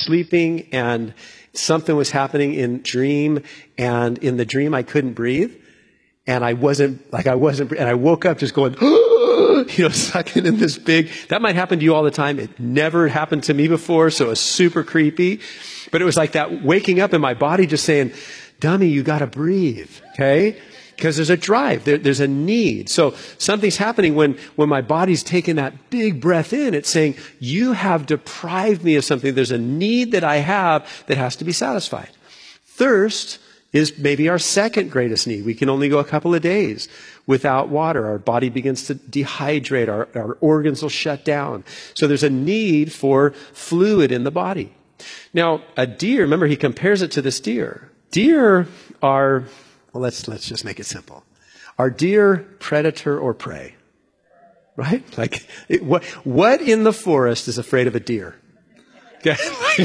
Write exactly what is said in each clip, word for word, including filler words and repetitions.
sleeping and something was happening in dream, and in the dream I couldn't breathe. And I wasn't, like I wasn't, and I woke up just going, you know, sucking in this big, that might happen to you all the time. It never happened to me before, so it was super creepy. But it was like that waking up in my body just saying, dummy, you gotta breathe, okay? Because there's a drive, there, there's a need. So something's happening when, when my body's taking that big breath in. It's saying, you have deprived me of something. There's a need that I have that has to be satisfied. Thirst is maybe our second greatest need. We can only go a couple of days without water. Our body begins to dehydrate. Our, our organs will shut down. So there's a need for fluid in the body. Now, a deer, remember he compares it to this deer. Deer are, well, let's, let's just make it simple. Are deer predator or prey? Right? Like, it, what, what in the forest is afraid of a deer? Okay.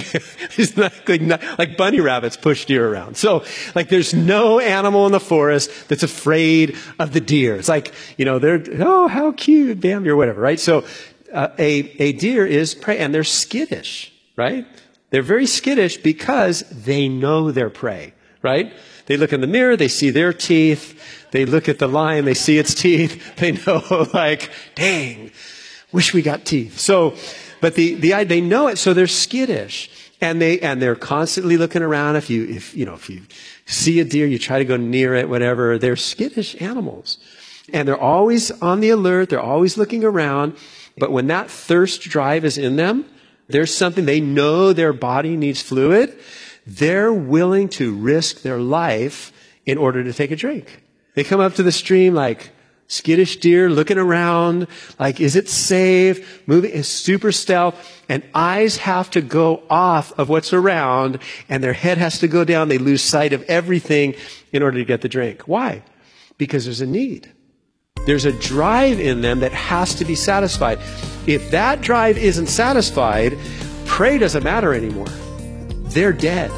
It's not, like, not, like bunny rabbits push deer around. So, like, there's no animal in the forest that's afraid of the deer. It's like, you know, they're, oh, how cute, Bambi, or whatever, right? So, uh, a, a deer is prey, and they're skittish, right? They're very skittish because they know their prey, right? They look in the mirror, they see their teeth. They look at the lion, they see its teeth. They know, like, dang, wish we got teeth. So, But the, the, they know it, so they're skittish. And they, and they're constantly looking around. If you, if, you know, if you see a deer, you try to go near it, whatever. They're skittish animals. And they're always on the alert. They're always looking around. But when that thirst drive is in them, there's something, they know their body needs fluid. They're willing to risk their life in order to take a drink. They come up to the stream like, skittish deer looking around, like, is it safe? Moving is super stealth, and eyes have to go off of what's around, and their head has to go down. They lose sight of everything in order to get the drink. Why? Because there's a need. There's a drive in them that has to be satisfied. If that drive isn't satisfied, prey doesn't matter anymore. They're dead.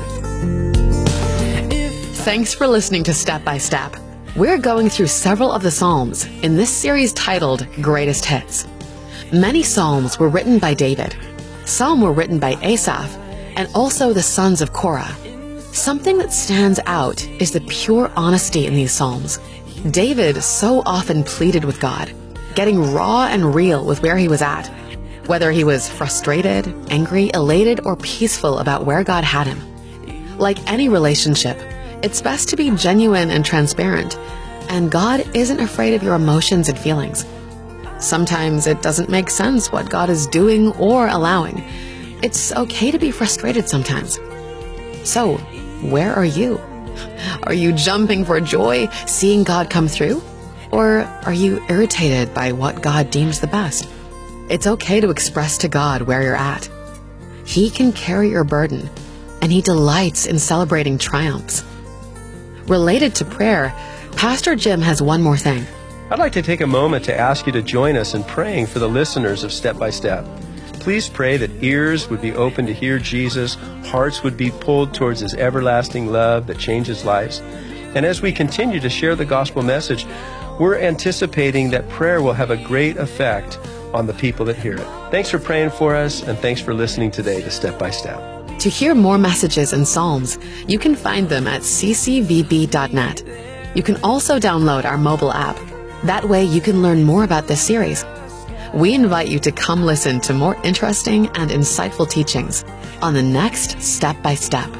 Thanks for listening to Step by Step. We're going through several of the Psalms in this series titled Greatest Hits. Many Psalms were written by David. Some were written by Asaph, and also the sons of Korah. Something that stands out is the pure honesty in these Psalms. David so often pleaded with God, getting raw and real with where he was at, whether he was frustrated, angry, elated, or peaceful about where God had him. Like any relationship, it's best to be genuine and transparent, and God isn't afraid of your emotions and feelings. Sometimes it doesn't make sense what God is doing or allowing. It's okay to be frustrated sometimes. So, where are you? Are you jumping for joy, seeing God come through? Or are you irritated by what God deems the best? It's okay to express to God where you're at. He can carry your burden, and He delights in celebrating triumphs. Related to prayer, Pastor Jim has one more thing. I'd like to take a moment to ask you to join us in praying for the listeners of Step by Step. Please pray that ears would be open to hear Jesus, hearts would be pulled towards His everlasting love that changes lives. And as we continue to share the gospel message, we're anticipating that prayer will have a great effect on the people that hear it. Thanks for praying for us, and thanks for listening today to Step by Step. To hear more messages and psalms, you can find them at c c v b dot net. You can also download our mobile app. That way you can learn more about this series. We invite you to come listen to more interesting and insightful teachings on the next Step by Step.